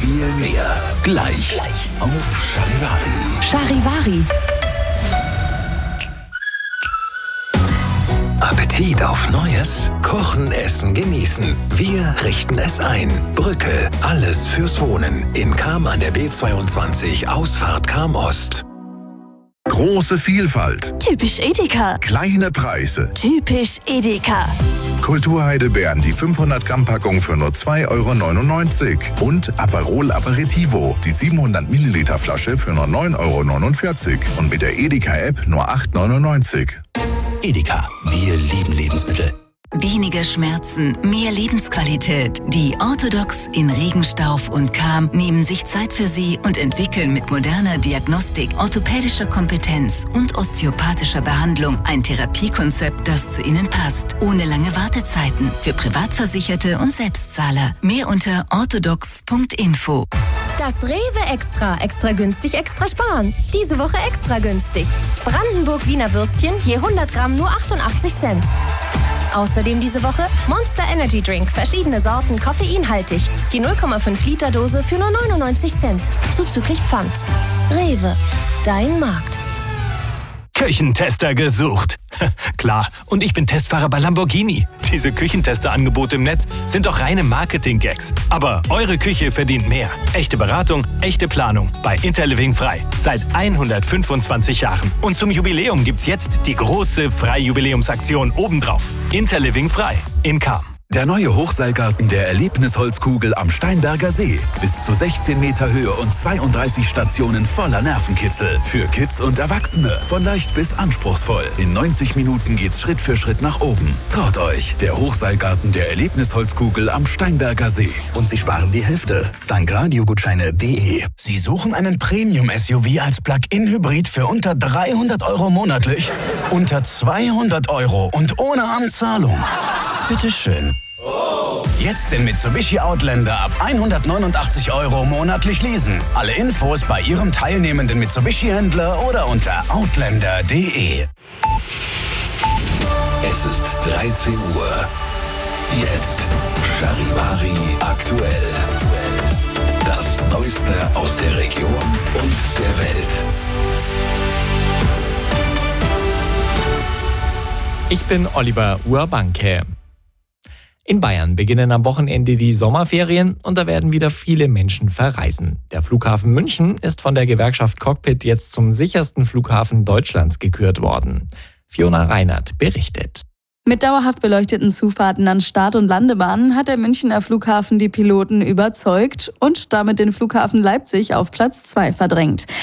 viel mehr. Gleich auf Charivari. Charivari. Appetit auf Neues? Kochen, essen, genießen. Wir richten es ein. Brücke, alles fürs Wohnen. In Cham an der B22, Ausfahrt Cham Ost. Große Vielfalt. Typisch Edeka. Kleine Preise. Typisch Edeka. Kulturheidelbeeren, die 500 Gramm Packung für nur 2,99 € und Aperol Aperitivo, die 700 Milliliter Flasche für nur 9,49 € und mit der Edeka-App nur 8,99 €. Edeka, wir lieben Lebensmittel. Weniger Schmerzen, mehr Lebensqualität. Die Orthodox in Regenstauf und Cham nehmen sich Zeit für Sie und entwickeln mit moderner Diagnostik, orthopädischer Kompetenz und osteopathischer Behandlung ein Therapiekonzept, das zu Ihnen passt. Ohne lange Wartezeiten für Privatversicherte und Selbstzahler. Mehr unter orthodox.info. Das Rewe Extra günstig, extra sparen. Diese Woche extra günstig. Brandenburg Wiener Würstchen je 100 Gramm nur 88 Cent. Außerdem diese Woche Monster Energy Drink, verschiedene Sorten, koffeinhaltig. Die 0,5 Liter Dose für nur 99 Cent. Zuzüglich Pfand. Rewe, dein Markt. Küchentester gesucht. Klar, und ich bin Testfahrer bei Lamborghini. Diese Küchentester-Angebote im Netz sind doch reine Marketing-Gags. Aber eure Küche verdient mehr. Echte Beratung, echte Planung. Bei Interliving Frei. Seit 125 Jahren. Und zum Jubiläum gibt's jetzt die große Freijubiläumsaktion obendrauf. Interliving Frei in Cham. Der neue Hochseilgarten der Erlebnisholzkugel am Steinberger See. Bis zu 16 Meter Höhe und 32 Stationen voller Nervenkitzel. Für Kids und Erwachsene. Von leicht bis anspruchsvoll. In 90 Minuten geht's Schritt für Schritt nach oben. Traut euch. Der Hochseilgarten der Erlebnisholzkugel am Steinberger See. Und Sie sparen die Hälfte. Dank Radiogutscheine.de. Sie suchen einen Premium-SUV als Plug-in-Hybrid für unter 300 € monatlich? Unter 200 € und ohne Anzahlung. Bitteschön. Jetzt den Mitsubishi Outlander ab 189 € monatlich leasen. Alle Infos bei Ihrem teilnehmenden Mitsubishi-Händler oder unter outlander.de. Es ist 13 Uhr. Jetzt Charivari aktuell. Das Neueste aus der Region und der Welt. Ich bin Oliver Urbanke. In Bayern beginnen am Wochenende die Sommerferien und da werden wieder viele Menschen verreisen. Der Flughafen München ist von der Gewerkschaft Cockpit jetzt zum sichersten Flughafen Deutschlands gekürt worden. Fiona Reinert berichtet. Mit dauerhaft beleuchteten Zufahrten an Start- und Landebahnen hat der Münchner Flughafen die Piloten überzeugt und damit den Flughafen Leipzig auf Platz 2 verdrängt.